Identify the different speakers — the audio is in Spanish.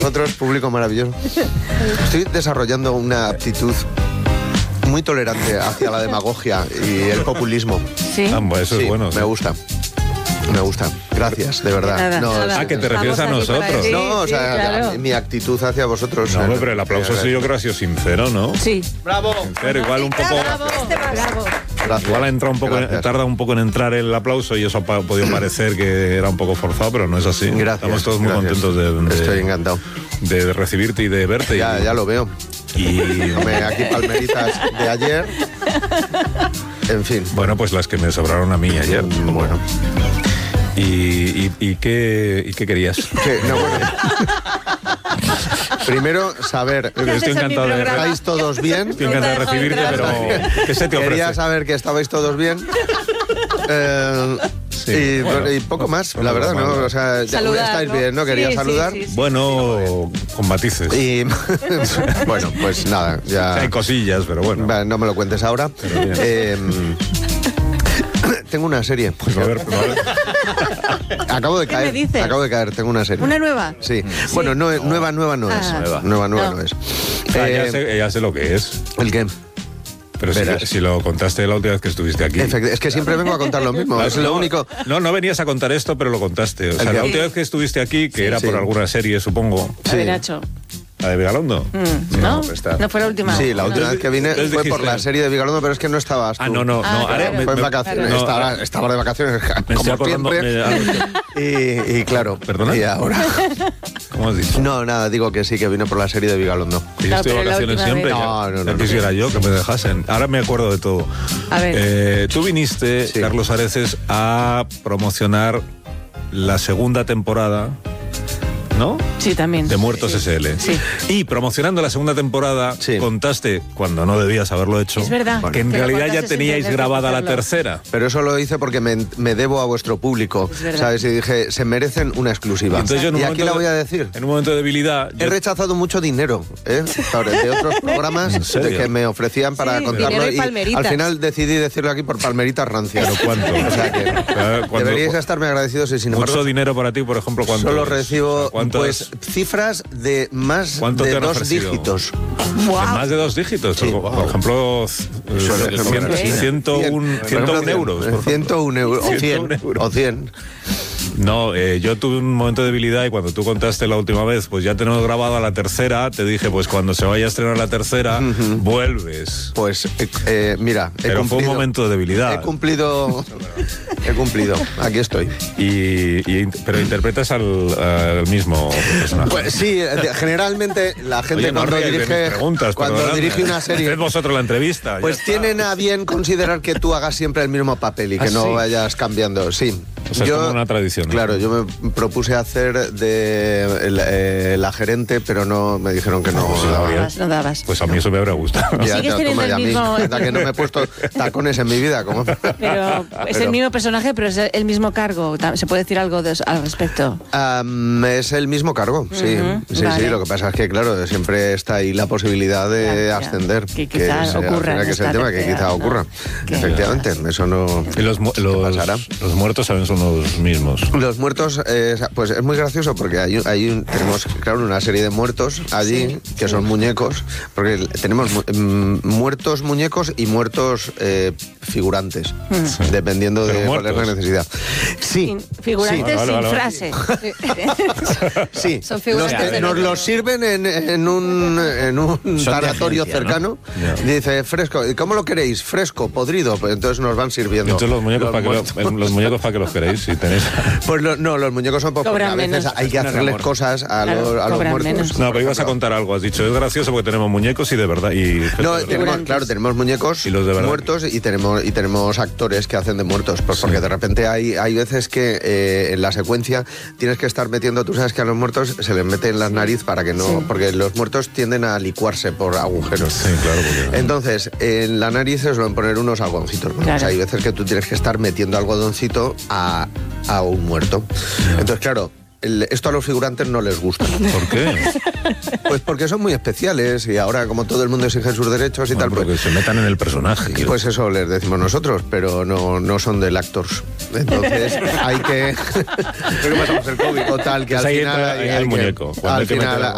Speaker 1: Nosotros, público maravilloso. Estoy desarrollando una aptitud muy tolerante hacia la demagogia y el populismo.
Speaker 2: Sí.
Speaker 3: Eso es bueno.
Speaker 1: Me gusta. Gracias, de verdad.
Speaker 2: Nada.
Speaker 3: Que te refieres a nosotros.
Speaker 1: No, o sea,
Speaker 2: claro.
Speaker 1: mi actitud hacia vosotros.
Speaker 3: No, pero el aplauso sí yo creo que ha sido sincero, ¿no?
Speaker 2: Sí.
Speaker 1: ¡Bravo!
Speaker 3: Sincero, igual un poco...
Speaker 2: Bravo.
Speaker 1: Gracias.
Speaker 3: Igual ha entrado un poco,
Speaker 1: Gracias.
Speaker 3: tarda un poco en entrar el aplauso y eso ha podido parecer que era un poco forzado, pero no es así.
Speaker 1: Gracias.
Speaker 3: Estamos todos muy
Speaker 1: Gracias.
Speaker 3: contentos
Speaker 1: Estoy encantado.
Speaker 3: de recibirte y de verte.
Speaker 1: Ya lo veo.
Speaker 3: Y
Speaker 1: Tomé aquí palmeritas de ayer. En fin.
Speaker 3: bueno, pues las que me sobraron a mí ayer.
Speaker 1: Bueno.
Speaker 3: ¿Y qué querías?
Speaker 1: No, bueno. Primero, saber,
Speaker 3: Estoy encantado de
Speaker 1: ¿estáis todos bien?
Speaker 3: Estoy encantado de recibirte, pero ¿qué se te ofrece?
Speaker 1: Quería saber que estabais todos bien.
Speaker 3: Sí, bueno,
Speaker 1: y poco más, la verdad, ¿no? O sea,
Speaker 2: Saludar,
Speaker 1: estáis
Speaker 2: ¿no?
Speaker 1: bien, ¿no? Quería
Speaker 2: Sí,
Speaker 1: saludar.
Speaker 2: sí.
Speaker 3: Bueno, con matices.
Speaker 1: Y bueno, pues nada, ya.
Speaker 3: Hay cosillas, pero bueno.
Speaker 1: Va, no me lo cuentes ahora. Tengo una serie.
Speaker 3: Pues a ver.
Speaker 1: Acabo de
Speaker 2: ¿Qué me dices?
Speaker 1: tengo una serie.
Speaker 2: ¿Una nueva?
Speaker 1: Sí. Bueno, nueva no es.
Speaker 2: Ah.
Speaker 1: Nueva
Speaker 2: No.
Speaker 1: no es.
Speaker 3: Ya sé lo que es.
Speaker 1: ¿El qué?
Speaker 3: Pero
Speaker 1: Verás.
Speaker 3: si lo contaste la última vez que estuviste aquí.
Speaker 1: Es que siempre vengo a contar lo mismo. Es lo único.
Speaker 3: No venías a contar esto, pero lo contaste. O sea,
Speaker 1: qué?
Speaker 3: la última vez que estuviste aquí, que era
Speaker 1: Sí.
Speaker 3: por alguna serie, supongo.
Speaker 2: A ver, Nacho.
Speaker 3: ¿La de Vigalondo?
Speaker 2: ¿No?
Speaker 3: pues está.
Speaker 2: No fue la última.
Speaker 1: Sí, la última vez que vine
Speaker 3: Entonces
Speaker 1: fue por
Speaker 3: dijiste-
Speaker 1: la serie de Vigalondo, pero es que no estabas tú.
Speaker 3: No.
Speaker 2: Ah,
Speaker 3: ahora
Speaker 2: claro.
Speaker 1: Fue en vacaciones.
Speaker 3: no,
Speaker 1: Estaba de vacaciones,
Speaker 3: me estoy
Speaker 1: como
Speaker 3: acordando.
Speaker 1: siempre. Y claro.
Speaker 3: ¿Perdona?
Speaker 1: Y ahora.
Speaker 3: ¿Cómo has dicho?
Speaker 1: No, nada, digo que sí, que vine por la serie de Vigalondo.
Speaker 3: Que yo
Speaker 2: No,
Speaker 3: estoy de
Speaker 2: pero la
Speaker 3: vacaciones
Speaker 2: última
Speaker 3: siempre.
Speaker 2: vez.
Speaker 1: No.
Speaker 3: Ya quisiera yo que me dejasen. Ahora me acuerdo de todo.
Speaker 2: A ver.
Speaker 3: Tú viniste,
Speaker 1: Sí.
Speaker 3: Carlos Areces, a promocionar la segunda temporada, ¿no?
Speaker 2: Sí, también.
Speaker 3: De Muertos
Speaker 2: Sí.
Speaker 3: SL.
Speaker 2: Sí.
Speaker 3: Y promocionando la segunda temporada,
Speaker 1: Sí.
Speaker 3: contaste, cuando no debías haberlo hecho,
Speaker 2: Es verdad.
Speaker 3: que en
Speaker 2: Que lo
Speaker 3: realidad ya
Speaker 2: contaste sin
Speaker 3: teníais
Speaker 2: tener que
Speaker 3: grabada la
Speaker 2: hacerlo.
Speaker 3: tercera.
Speaker 1: Pero eso lo hice porque me debo a vuestro público,
Speaker 2: Es verdad.
Speaker 1: ¿sabes? Y dije, se merecen una exclusiva.
Speaker 3: Entonces yo en un
Speaker 1: y aquí
Speaker 3: momento
Speaker 1: la
Speaker 3: de-
Speaker 1: voy a decir.
Speaker 3: En un momento de debilidad,
Speaker 1: He rechazado mucho dinero, ¿eh? De otros programas
Speaker 3: ¿En serio?
Speaker 1: que me ofrecían para
Speaker 2: Sí,
Speaker 1: contarlo.
Speaker 2: dinero y
Speaker 1: Y
Speaker 2: palmeritas.
Speaker 1: al final decidí decirlo aquí por palmeritas rancias.
Speaker 3: ¿Pero cuánto?
Speaker 1: O sea que
Speaker 3: Cuando-
Speaker 1: deberíais estarme agradecidos y sin embargo
Speaker 3: mucho dinero para ti, por ejemplo, ¿cuánto?
Speaker 1: solo
Speaker 3: es?
Speaker 1: recibo
Speaker 3: ¿Cuántos-
Speaker 1: pues cifras de más
Speaker 3: ¿Cuánto te
Speaker 1: de
Speaker 3: han
Speaker 1: 2
Speaker 3: ofrecido?
Speaker 1: dígitos.
Speaker 3: de más de 2 dígitos.
Speaker 1: Sí.
Speaker 3: Por ejemplo,
Speaker 1: Suele ser
Speaker 3: 101 euros. por ejemplo.
Speaker 1: 101 euros. O 100.
Speaker 3: 101 euros.
Speaker 1: O 100.
Speaker 3: No, yo tuve un momento de debilidad y cuando tú contaste la última vez, pues ya tenemos grabada la tercera, te dije, pues cuando se vaya a estrenar la tercera, vuelves.
Speaker 1: Pues mira, he
Speaker 3: Pero fue un
Speaker 1: cumplido.
Speaker 3: momento de debilidad.
Speaker 1: He cumplido. Aquí estoy.
Speaker 3: Pero interpretas al mismo personaje.
Speaker 1: Pues sí, generalmente la gente
Speaker 3: Oye, no
Speaker 1: cuando
Speaker 3: ríais de mis
Speaker 1: dirige
Speaker 3: preguntas,
Speaker 1: cuando
Speaker 3: perdonadme.
Speaker 1: dirige una serie,
Speaker 3: Haced vosotros la entrevista.
Speaker 1: pues
Speaker 3: ya está.
Speaker 1: tienen a bien considerar que tú hagas siempre el mismo papel y que
Speaker 3: ¿Ah,
Speaker 1: no
Speaker 3: sí?
Speaker 1: vayas cambiando. Sí.
Speaker 3: O sea, es como una tradición, ¿no?
Speaker 1: Claro, yo me propuse hacer de la gerente, pero no me dijeron que no.
Speaker 2: No dabas.
Speaker 3: Pues a mí eso me habría gustado.
Speaker 1: Ya,
Speaker 2: Sigues
Speaker 1: ya,
Speaker 2: teniendo
Speaker 1: toma
Speaker 2: el
Speaker 1: ya a mí.
Speaker 2: mismo-
Speaker 1: Anda que no me he puesto tacones en mi vida. ¿Cómo?
Speaker 2: Pero es el mismo personaje, pero es el mismo cargo. ¿Se puede decir algo al respecto?
Speaker 1: Es el mismo cargo, sí. Sí,
Speaker 2: vale.
Speaker 1: sí, lo que pasa es que, claro, siempre está ahí la posibilidad de
Speaker 2: Ya.
Speaker 1: ascender.
Speaker 2: Que quizá
Speaker 1: es,
Speaker 2: ocurra
Speaker 1: al final,
Speaker 2: en
Speaker 1: que es el
Speaker 2: esta
Speaker 1: tema, que
Speaker 2: tercera,
Speaker 1: quizá
Speaker 2: ¿no?
Speaker 1: ocurra.
Speaker 2: Que-
Speaker 1: Efectivamente, eso no...
Speaker 3: Y los
Speaker 1: pasará?
Speaker 3: muertos saben son los mismos.
Speaker 1: Los muertos, pues es muy gracioso porque tenemos, claro, una serie de muertos allí que son muñecos, porque tenemos muertos muñecos y muertos figurantes, dependiendo
Speaker 3: Pero
Speaker 1: de cuál es la
Speaker 3: muertos.
Speaker 1: necesidad. Sí,
Speaker 2: Sin figurantes
Speaker 3: Vale,
Speaker 2: sin
Speaker 3: vale.
Speaker 2: frase.
Speaker 1: sí.
Speaker 4: Son figurantes de
Speaker 1: Nos
Speaker 4: los-
Speaker 1: los sirven en un tanatorio
Speaker 5: agencia, ¿no?
Speaker 1: cercano.
Speaker 3: Ya.
Speaker 1: Dice, fresco. ¿Y cómo lo queréis? ¿Fresco? ¿Podrido? Pues entonces nos van sirviendo.
Speaker 3: Entonces los muñecos para que los queréis, si tenéis.
Speaker 1: Pues no, los muñecos son porque
Speaker 2: Cobran
Speaker 1: a veces
Speaker 2: menos.
Speaker 1: hay que hacerles cosas a
Speaker 2: Claro,
Speaker 1: los
Speaker 2: cobran
Speaker 1: muertos.
Speaker 2: menos.
Speaker 3: No, pero ibas a contar algo. Has dicho, es gracioso porque tenemos muñecos y de verdad.
Speaker 1: No, tenemos muñecos
Speaker 3: Y los de verdad.
Speaker 1: muertos y tenemos actores que hacen de muertos. Pues porque de repente hay veces que en la secuencia tienes que estar metiendo, tú sabes que a los muertos se les mete en la nariz para que no, porque los muertos tienden a licuarse por agujeros.
Speaker 3: Sí, claro. Porque...
Speaker 1: Entonces, en la nariz se suelen poner unos algodoncitos. Bueno,
Speaker 2: Claro.
Speaker 1: pues hay veces que tú tienes que estar metiendo algodoncito a un muerto. Entonces, claro, esto a los figurantes no les gusta.
Speaker 3: ¿Por qué?
Speaker 1: Pues porque son muy especiales y ahora como todo el mundo exige sus derechos y
Speaker 3: Bueno,
Speaker 1: tal,
Speaker 3: porque
Speaker 1: pues,
Speaker 3: se metan en el personaje.
Speaker 1: pues eso les decimos nosotros, pero no son del actors. Entonces hay que... Creo que pasamos el COVID. Total, que
Speaker 3: Pues
Speaker 1: al
Speaker 3: ahí
Speaker 1: final...
Speaker 3: entra el muñeco. Cuando hay
Speaker 1: Al
Speaker 3: que meter
Speaker 1: final,
Speaker 3: algo.